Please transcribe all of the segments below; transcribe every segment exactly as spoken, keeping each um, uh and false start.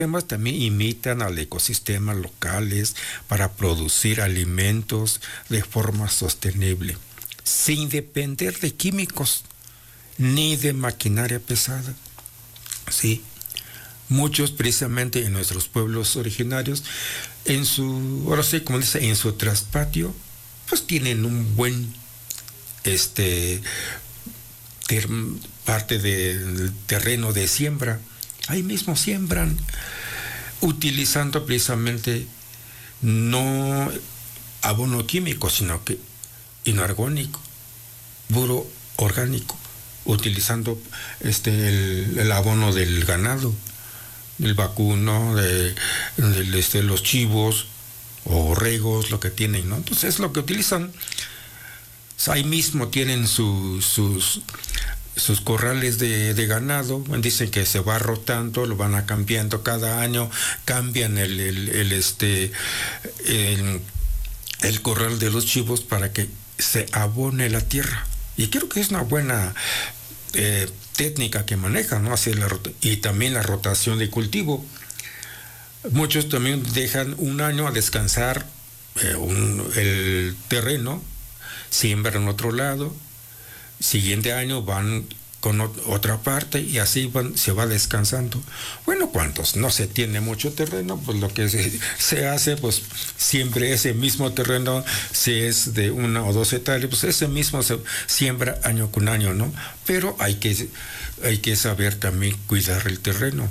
sistemas también imitan al ecosistema locales para producir alimentos de forma sostenible, sin depender de químicos ni de maquinaria pesada. Sí, muchos precisamente en nuestros pueblos originarios, en su, ahora sí, como dice, en su traspatio, pues tienen un buen, este, ter, parte del terreno de siembra. Ahí mismo siembran, utilizando precisamente no abono químico, sino que inorgánico, puro orgánico, utilizando este el, el abono del ganado, del vacuno, de, de este, los chivos o borregos, lo que tienen, ¿no? Entonces es lo que utilizan. Ahí mismo tienen su, sus sus corrales de, de ganado. Dicen que se va rotando, lo van a cambiando cada año, cambian el, el, el este el, el corral de los chivos para que se abone la tierra. Y creo que es una buena eh, técnica que manejan, ¿no? Hacer la rota- y también la rotación de cultivo. Muchos también dejan un año a descansar eh, un, el terreno, siembran en otro lado, siguiente año van con otra parte y así van, se va descansando. Bueno, cuantos no se tiene mucho terreno, pues lo que se, se hace, pues siempre ese mismo terreno, si es de una o dos hectáreas, pues ese mismo se siembra año con año, ¿no? Pero hay que, hay que saber también cuidar el terreno,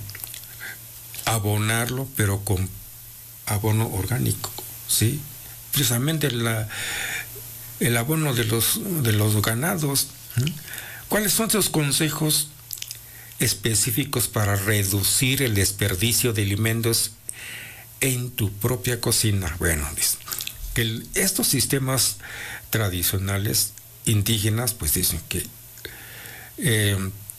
abonarlo, pero con abono orgánico, ¿sí? Precisamente la, el abono de los, de los ganados. ¿Cuáles son sus consejos específicos para reducir el desperdicio de alimentos en tu propia cocina? Bueno, dice que el, estos sistemas tradicionales indígenas, pues dicen que eh,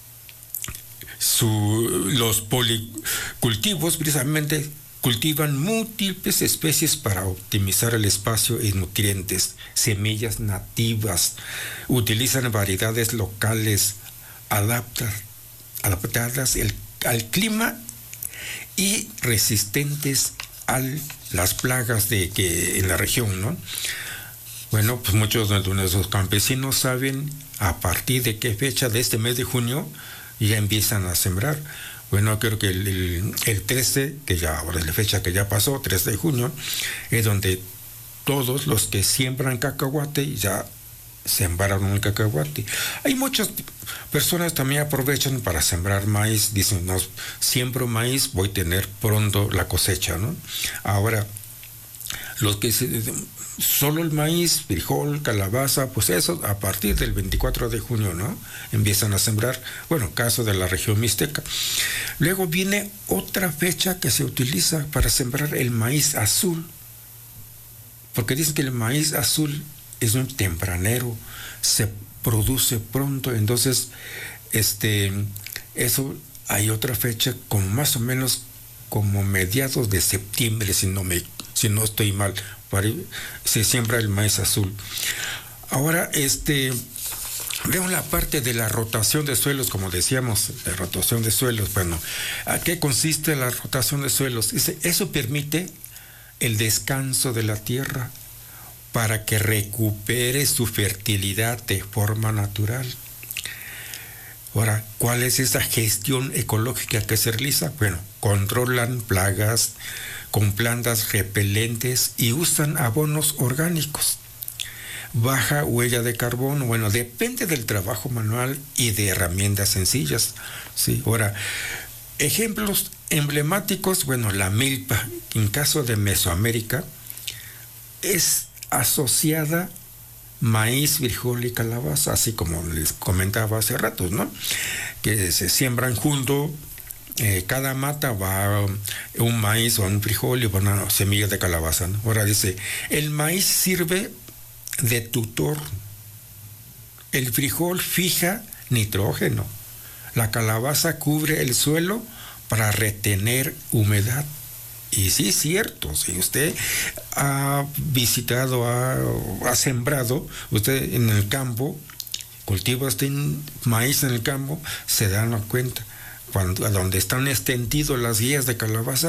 su, los policultivos precisamente cultivan múltiples especies para optimizar el espacio y nutrientes, semillas nativas, utilizan variedades locales adapta, adaptadas el, al clima y resistentes a las plagas de que en la región, ¿no? Bueno, pues muchos de nuestros campesinos saben a partir de qué fecha de este mes de junio ya empiezan a sembrar. Bueno, creo que el, el, el trece, que ya ahora es la fecha que ya pasó, tres de junio, es donde todos los que siembran cacahuate ya sembraron un cacahuate. Hay muchas personas también aprovechan para sembrar maíz, dicen, no, siembro maíz, voy a tener pronto la cosecha, ¿no? Ahora, los que se, solo el maíz, frijol, calabaza, pues eso a partir del veinticuatro de junio, ¿no? Empiezan a sembrar, bueno, caso de la región mixteca. Luego viene otra fecha que se utiliza para sembrar el maíz azul, porque dicen que el maíz azul es un tempranero, se produce pronto, entonces, este, eso hay otra fecha como más o menos como mediados de septiembre, si no me si no estoy mal, para, se siembra el maíz azul. Ahora, este, veo la parte de la rotación de suelos, como decíamos, la rotación de suelos. Bueno, ¿a qué consiste la rotación de suelos? Dice, eso permite el descanso de la tierra para que recupere su fertilidad de forma natural. Ahora, ¿cuál es esa gestión ecológica que se realiza? Bueno, controlan plagas con plantas repelentes y usan abonos orgánicos. Baja huella de carbono, bueno, depende del trabajo manual y de herramientas sencillas, ¿sí? Ahora, ejemplos emblemáticos, bueno, la milpa, en caso de Mesoamérica, es asociada maíz, frijol y calabaza, así como les comentaba hace rato, ¿no? Que se siembran juntos. Eh, cada mata va un maíz o un frijol y una semilla de calabaza, ¿no? Ahora dice, el maíz sirve de tutor, el frijol fija nitrógeno, la calabaza cubre el suelo para retener humedad. Y sí es cierto, si usted ha visitado, ha, ha sembrado, usted en el campo, cultiva usted maíz en el campo, se dan cuenta. Cuando, a donde están extendidos las guías de calabaza,